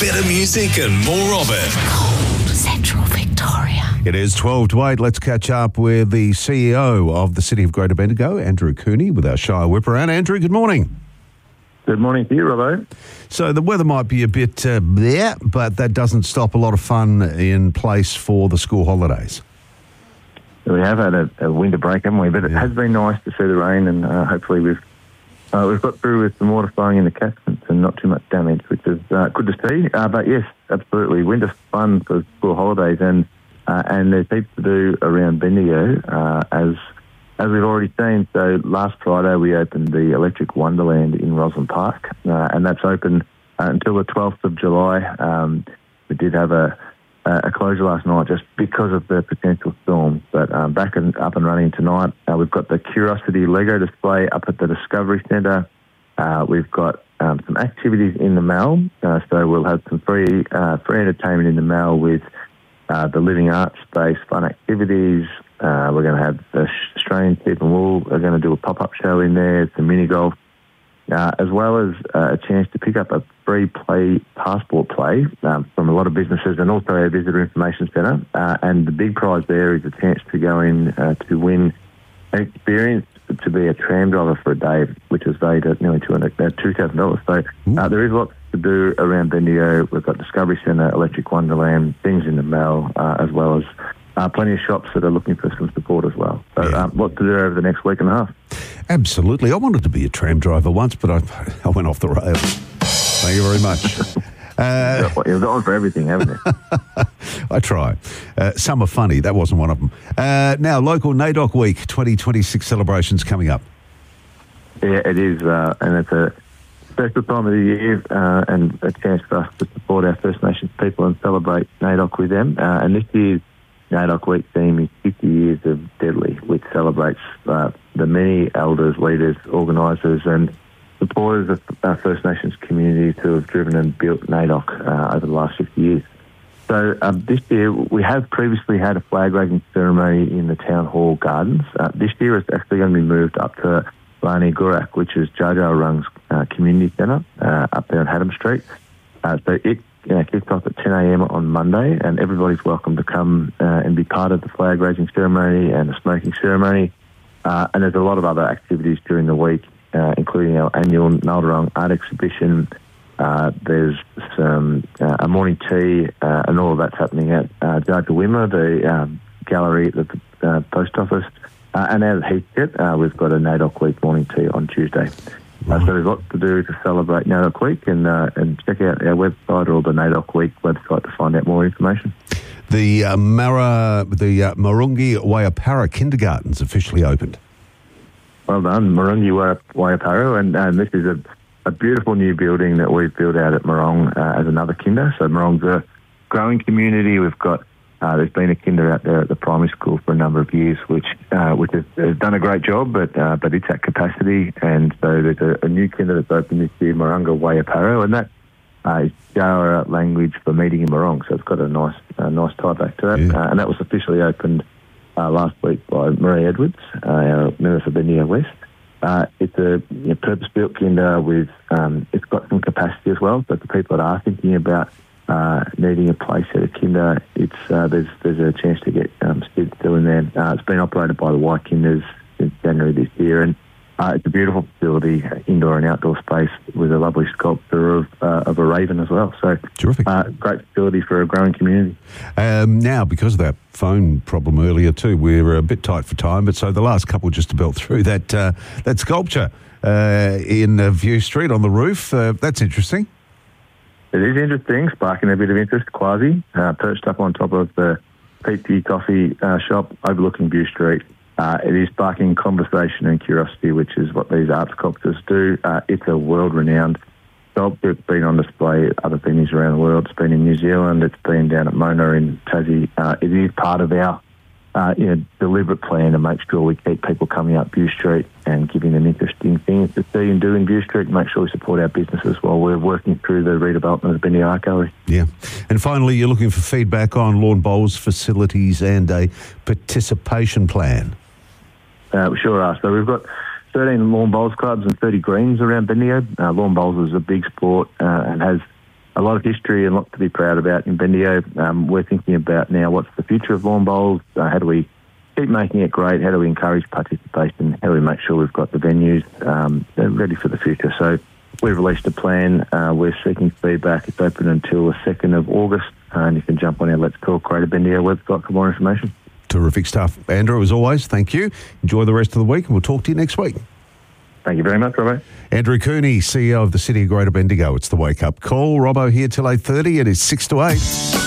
Better music and more of it. Central Victoria. It is 12 to 8. Let's catch up with the CEO of the City of Greater Bendigo, Andrew Cooney, with our Shire Whipper. And Andrew, good morning. Good morning to you, Robbo. So the weather might be a bit bleh, but that doesn't stop a lot of fun in place for the school holidays. We have had a winter break, haven't we? But it has been nice to see the rain, and hopefully we've got through with some water flowing in the catchments and not too much damage, which is good to see. But yes, absolutely, winter's fun for school holidays, and there's heaps to do around Bendigo, as we've already seen. So last Friday we opened the Electric Wonderland in Roslyn Park, and that's open until the 12th of July. We did have a closure last night just because of the potential storm, but back and up and running tonight. We've got the Curiosity Lego display up at the Discovery Centre. We've got some activities in the Mall, so we'll have some free entertainment in the Mall with the Living Arts Space, fun activities. We're going to have the Australian Sheep and Wool are going to do a pop-up show in there, some mini golf, as well as a chance to pick up a free passport play from a lot of businesses, and also our Visitor Information Centre. And the big prize there is a chance to go in to win an experience to be a tram driver for a day, which is valued at nearly $2,000. So there is lots to do around Bendigo. We've got Discovery Centre, Electric Wonderland, things in the Mall, as well as plenty of shops that are looking for some support as well. So lots to do over the next week and a half. Absolutely. I wanted to be a tram driver once, but I went off the rails. Thank you very much. You've got one for everything, haven't you? I try. Some are funny. That wasn't one of them. Now, local NAIDOC Week 2026 celebrations coming up. Yeah, it is, and it's a special time of the year and a chance for us to support our First Nations people and celebrate NAIDOC with them. And this year's NAIDOC Week theme is 50 Years of Deadly, which celebrates the many elders, leaders, organisers and supporters of our First Nations communities who have driven and built NAIDOC over the last 50 years. So this year we have previously had a flag raising ceremony in the Town Hall Gardens. This year it's actually going to be moved up to Lani Gurak, which is Jar Jar Rung's community centre up there on Haddam Street. So it kicks off at 10 a.m. on Monday, and everybody's welcome to come and be part of the flag raising ceremony and the smoking ceremony. And there's a lot of other activities during the week, including our annual Naldarong art exhibition. There's some a morning tea, and all of that's happening at Jargawimma, the gallery at the post office. And out at Heathcote, we've got a NAIDOC Week morning tea on Tuesday. So there's lots to do to celebrate NAIDOC Week, and check out our website or the NAIDOC Week website to find out more information. The Marungi Wayapara Kindergarten's officially opened. Well done, Marungi Wayapara, and this is a beautiful new building that we've built out at Morong as another kinder. So Morong's a growing community. We've got there's been a kinder out there at the primary school for a number of years, which has done a great job, but it's at capacity. And so there's a new kinder that's opened this year, Marunga Wayapara, and that is Jara language for meeting in Morong. So it's got a nice tie back to that. Yeah. And that was officially opened last week by Marie Edwards, our Member for Bendigo West. It's a purpose-built kinder with it's got some capacity as well. So for people that are thinking about needing a place at a kinder, it's there's a chance to get students still in there. It's been operated by the White Kinders since January this year, and it's a beautiful facility, indoor and outdoor space with a lovely sculpture of a raven as well. So terrific, great facility for a growing community. Now, because of that phone problem earlier too, we're a bit tight for time. But so the last couple just to belt through that sculpture in View Street on the roof. That's interesting. It is interesting, sparking a bit of interest. Quasi, perched up on top of the Pete Coffee shop overlooking View Street. It is sparking conversation and curiosity, which is what these art sculptures do. It's a world-renowned sculpture. It's been on display at other venues around the world. It's been in New Zealand. It's been down at Mona in Tassie. It is part of our deliberate plan to make sure we keep people coming up View Street and giving them interesting things to see and do in View Street, and make sure we support our businesses while we're working through the redevelopment of the Bendigo Art Gallery. Yeah. And finally, you're looking for feedback on lawn bowls, facilities and a participation plan. We sure are. So we've got 13 lawn bowls clubs and 30 greens around Bendigo. Lawn bowls is a big sport and has a lot of history and a lot to be proud about in Bendigo. We're thinking about now what's the future of lawn bowls, how do we keep making it great, how do we encourage participation, how do we make sure we've got the venues ready for the future. So we've released a plan. We're seeking feedback. It's open until the 2nd of August, and you can jump on our Let's Talk Greater Bendigo website for more information. Terrific stuff. Andrew, as always, thank you. Enjoy the rest of the week, and we'll talk to you next week. Thank you very much, Robbo. Andrew Cooney, CEO of the City of Greater Bendigo. It's the Wake Up Call. Robbo here till 8:30. It is 6 to 8.